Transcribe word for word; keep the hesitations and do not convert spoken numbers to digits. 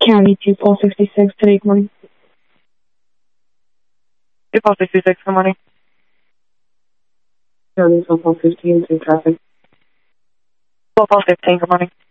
County two four sixty-six today, good morning. two four sixty-six, good morning. County two four fifteen, through traffic. two four fifteen, good morning.